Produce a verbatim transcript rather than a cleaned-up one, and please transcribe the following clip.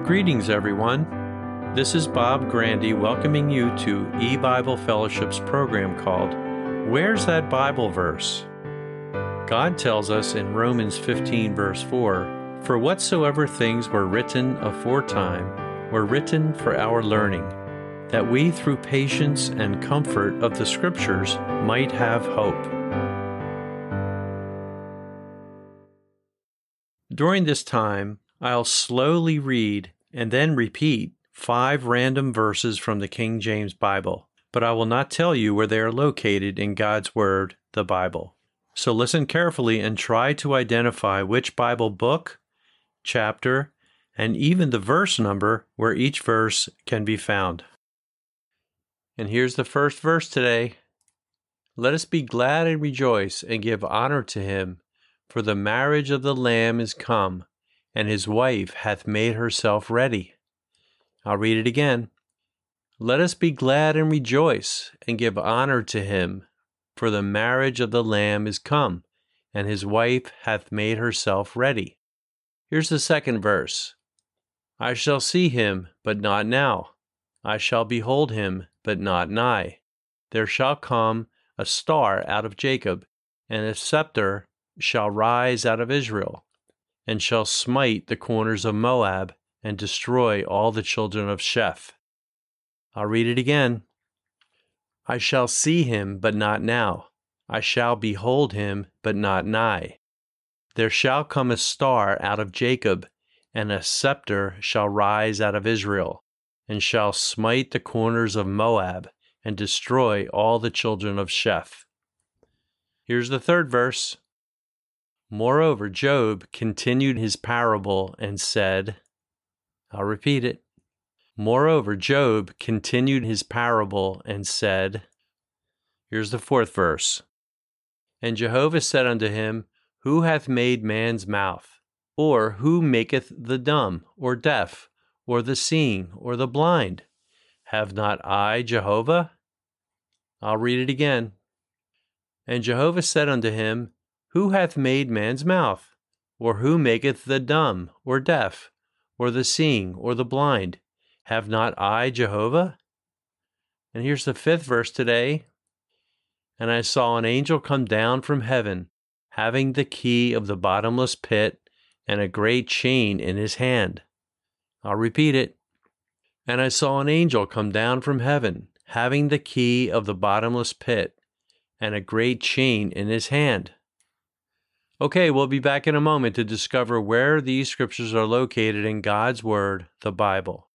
Greetings, everyone. This is Bob Grandy welcoming you to E-Bible Fellowship's program called Where's That Bible Verse? God tells us in Romans fifteen, verse four, "For whatsoever things were written aforetime were written for our learning, that we through patience and comfort of the Scriptures might have hope." During this time, I'll slowly read and then repeat five random verses from the King James Bible, but I will not tell you where they are located in God's Word, the Bible. So listen carefully and try to identify which Bible book, chapter, and even the verse number where each verse can be found. And here's the first verse today. "Let us be glad and rejoice and give honor to him, for the marriage of the Lamb is come, and his wife hath made herself ready." I'll read it again. "Let us be glad and rejoice and give honor to him, for the marriage of the Lamb is come, and his wife hath made herself ready." Here's the second verse. "I shall see him, but not now. I shall behold him, but not nigh. There shall come a star out of Jacob, and a scepter shall rise out of Israel, and shall smite the corners of Moab, and destroy all the children of Sheph." I'll read it again. "I shall see him, but not now. I shall behold him, but not nigh. There shall come a star out of Jacob, and a scepter shall rise out of Israel, and shall smite the corners of Moab, and destroy all the children of Sheph." Here's the third verse. "Moreover, Job continued his parable and said," I'll repeat it. "Moreover, Job continued his parable and said," here's the fourth verse. "And Jehovah said unto him, Who hath made man's mouth? Or who maketh the dumb, or deaf, or the seeing, or the blind? Have not I Jehovah?" I'll read it again. "And Jehovah said unto him, Who hath made man's mouth? Or who maketh the dumb, or deaf, or the seeing, or the blind? Have not I Jehovah?" And here's the fifth verse today. "And I saw an angel come down from heaven, having the key of the bottomless pit, and a great chain in his hand." I'll repeat it. "And I saw an angel come down from heaven, having the key of the bottomless pit, and a great chain in his hand." Okay, we'll be back in a moment to discover where these scriptures are located in God's Word, the Bible.